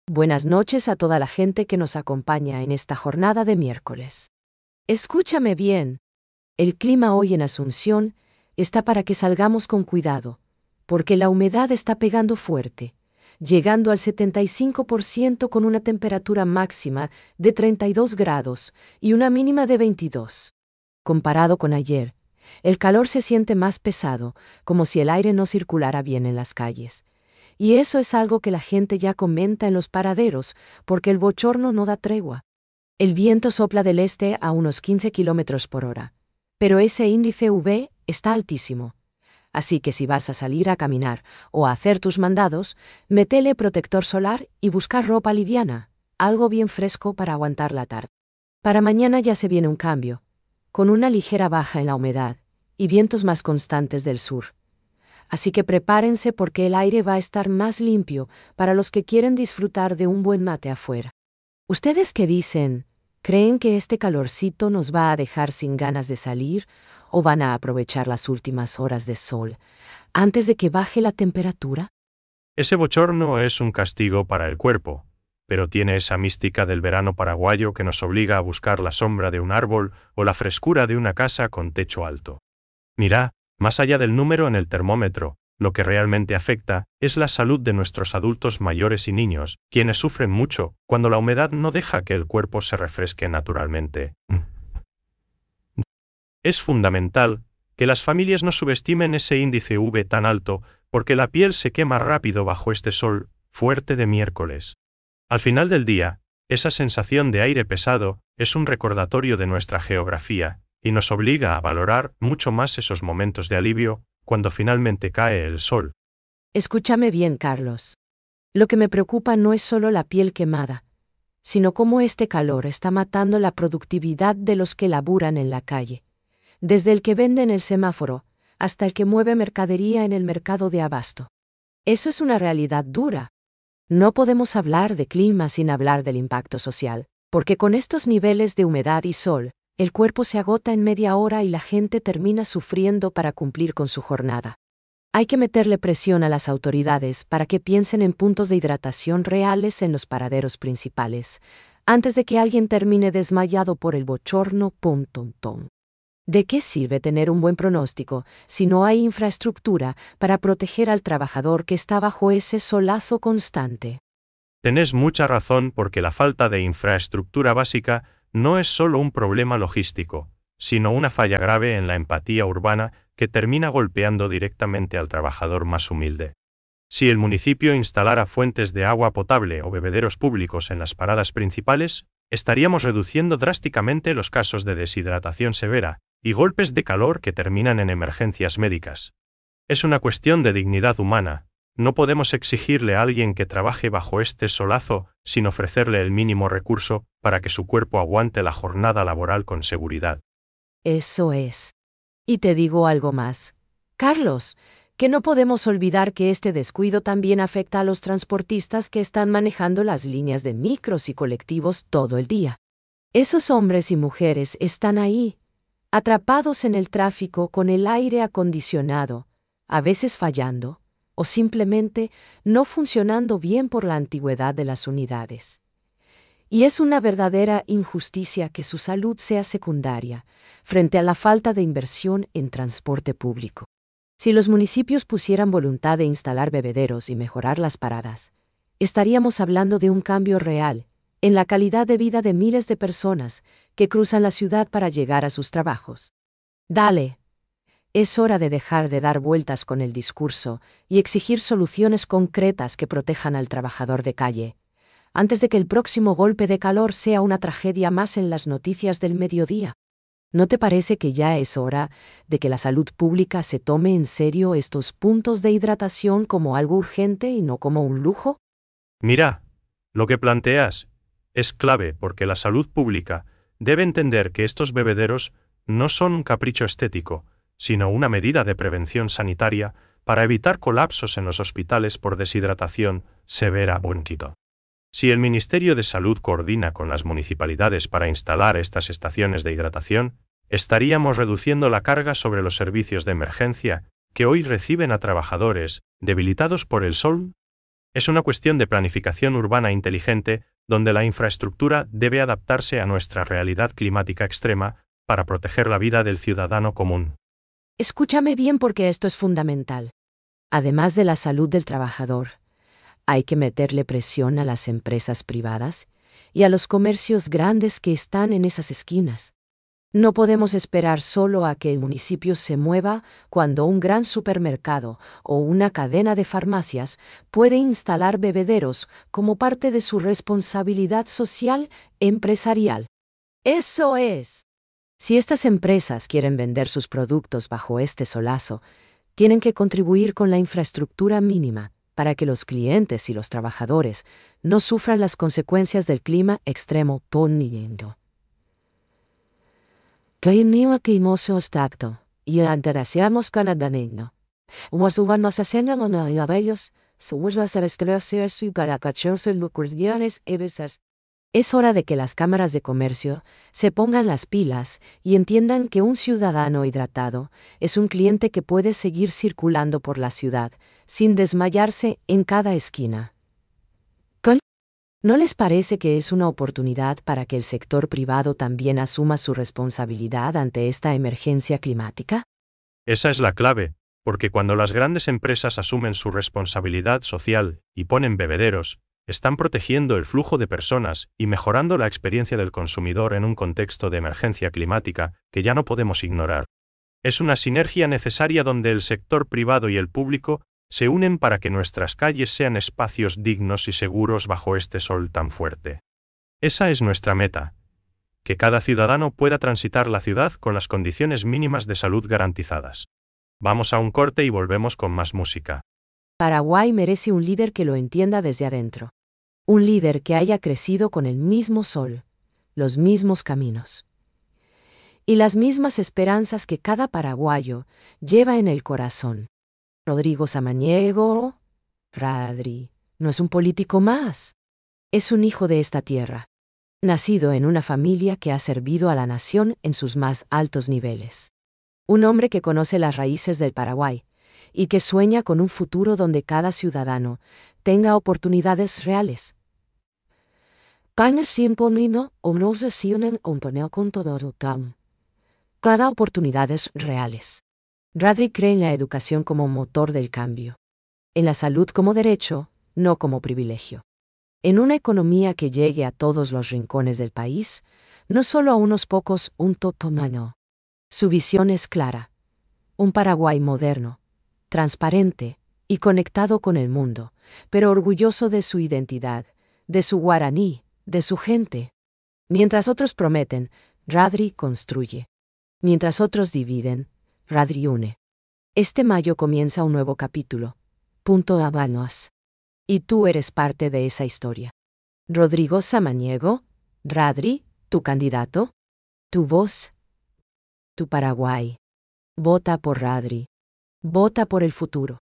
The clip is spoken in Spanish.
Buenas noches a toda la gente que nos acompaña en esta jornada de miércoles. Escúchame bien. El clima hoy en Asunción está para que salgamos con cuidado, porque la humedad está pegando fuerte, llegando al 75% con una temperatura máxima de 32 grados y una mínima de 22. Comparado con ayer, el calor se siente más pesado, como si el aire no circulara bien en las calles. Y eso es algo que la gente ya comenta en los paraderos, porque el bochorno no da tregua. El viento sopla del este a unos 15 kilómetros por hora. Pero ese índice UV está altísimo. Así que si vas a salir a caminar o a hacer tus mandados, métele protector solar y buscar ropa liviana, algo bien fresco para aguantar la tarde. Para mañana ya se viene un cambio, con una ligera baja en la humedad y vientos más constantes del sur. Así que prepárense porque el aire va a estar más limpio para los que quieren disfrutar de un buen mate afuera. ¿Ustedes qué dicen? ¿Creen que este calorcito nos va a dejar sin ganas de salir o van a aprovechar las últimas horas de sol antes de que baje la temperatura? Ese bochorno es un castigo para el cuerpo, pero tiene esa mística del verano paraguayo que nos obliga a buscar la sombra de un árbol o la frescura de una casa con techo alto. Mira, más allá del número en el termómetro, lo que realmente afecta es la salud de nuestros adultos mayores y niños, quienes sufren mucho cuando la humedad no deja que el cuerpo se refresque naturalmente. Es fundamental que las familias no subestimen ese índice UV tan alto, porque la piel se quema rápido bajo este sol fuerte de miércoles. Al final del día, esa sensación de aire pesado es un recordatorio de nuestra geografía, y nos obliga a valorar mucho más esos momentos de alivio cuando finalmente cae el sol. Escúchame bien, Carlos. Lo que me preocupa no es solo la piel quemada, sino cómo este calor está matando la productividad de los que laburan en la calle, desde el que vende en el semáforo hasta el que mueve mercadería en el mercado de abasto. Eso es una realidad dura. No podemos hablar de clima sin hablar del impacto social, porque con estos niveles de humedad y sol, el cuerpo se agota en media hora y la gente termina sufriendo para cumplir con su jornada. Hay que meterle presión a las autoridades para que piensen en puntos de hidratación reales en los paraderos principales, antes de que alguien termine desmayado por el bochorno. ¿De qué sirve tener un buen pronóstico si no hay infraestructura para proteger al trabajador que está bajo ese solazo constante? Tenés mucha razón porque la falta de infraestructura básica no es solo un problema logístico, sino una falla grave en la empatía urbana que termina golpeando directamente al trabajador más humilde. Si el municipio instalara fuentes de agua potable o bebederos públicos en las paradas principales, estaríamos reduciendo drásticamente los casos de deshidratación severa y golpes de calor que terminan en emergencias médicas. Es una cuestión de dignidad humana. No podemos exigirle a alguien que trabaje bajo este solazo sin ofrecerle el mínimo recurso para que su cuerpo aguante la jornada laboral con seguridad. Eso es. Y te digo algo más, Carlos, que no podemos olvidar que este descuido también afecta a los transportistas que están manejando las líneas de micros y colectivos todo el día. Esos hombres y mujeres están ahí, atrapados en el tráfico con el aire acondicionado, a veces fallando, o simplemente no funcionando bien por la antigüedad de las unidades. Y es una verdadera injusticia que su salud sea secundaria, frente a la falta de inversión en transporte público. Si los municipios pusieran voluntad de instalar bebederos y mejorar las paradas, estaríamos hablando de un cambio real en la calidad de vida de miles de personas que cruzan la ciudad para llegar a sus trabajos. Dale. Es hora de dejar de dar vueltas con el discurso y exigir soluciones concretas que protejan al trabajador de calle, antes de que el próximo golpe de calor sea una tragedia más en las noticias del mediodía. ¿No te parece que ya es hora de que la salud pública se tome en serio estos puntos de hidratación como algo urgente y no como un lujo? Mira, lo que planteas es clave porque la salud pública debe entender que estos bebederos no son un capricho estético, sino una medida de prevención sanitaria para evitar colapsos en los hospitales por deshidratación severa. Si el Ministerio de Salud coordina con las municipalidades para instalar estas estaciones de hidratación, estaríamos reduciendo la carga sobre los servicios de emergencia que hoy reciben a trabajadores debilitados por el sol. Es una cuestión de planificación urbana inteligente, donde la infraestructura debe adaptarse a nuestra realidad climática extrema para proteger la vida del ciudadano común. Escúchame bien porque esto es fundamental. Además de la salud del trabajador, hay que meterle presión a las empresas privadas y a los comercios grandes que están en esas esquinas. No podemos esperar solo a que el municipio se mueva cuando un gran supermercado o una cadena de farmacias puede instalar bebederos como parte de su responsabilidad social empresarial. ¡Eso es! Si estas empresas quieren vender sus productos bajo este solazo, tienen que contribuir con la infraestructura mínima para que los clientes y los trabajadores no sufran las consecuencias del clima extremo poniendo. Kainiwa kimoso ostacto, y anteraseamos canadaneño. Wasuban nos haciendo a bellos, suwas a estreses y para cachorse lucurdianes ebesas. Es hora de que las cámaras de comercio se pongan las pilas y entiendan que un ciudadano hidratado es un cliente que puede seguir circulando por la ciudad sin desmayarse en cada esquina. ¿No les parece que es una oportunidad para que el sector privado también asuma su responsabilidad ante esta emergencia climática? Esa es la clave, porque cuando las grandes empresas asumen su responsabilidad social y ponen bebederos, están protegiendo el flujo de personas y mejorando la experiencia del consumidor en un contexto de emergencia climática que ya no podemos ignorar. Es una sinergia necesaria donde el sector privado y el público se unen para que nuestras calles sean espacios dignos y seguros bajo este sol tan fuerte. Esa es nuestra meta: que cada ciudadano pueda transitar la ciudad con las condiciones mínimas de salud garantizadas. Vamos a un corte y volvemos con más música. Paraguay merece un líder que lo entienda desde adentro. Un líder que haya crecido con el mismo sol, los mismos caminos y las mismas esperanzas que cada paraguayo lleva en el corazón. Rodrigo Samaniego, Radri, no es un político más. Es un hijo de esta tierra, nacido en una familia que ha servido a la nación en sus más altos niveles. Un hombre que conoce las raíces del Paraguay y que sueña con un futuro donde cada ciudadano tenga oportunidades reales. Cada oportunidades reales. Radri cree en la educación como motor del cambio. En la salud como derecho, no como privilegio. En una economía que llegue a todos los rincones del país, no solo a unos pocos, un totomano. Su visión es clara. Un Paraguay moderno, transparente y conectado con el mundo, pero orgulloso de su identidad, de su guaraní, de su gente. Mientras otros prometen, Radri construye. Mientras otros dividen, Radri une. Este mayo comienza un nuevo capítulo. Punto Habanos. Y tú eres parte de esa historia. Rodrigo Samaniego, Radri, tu candidato, tu voz, tu Paraguay. Vota por Radri. Vota por el futuro.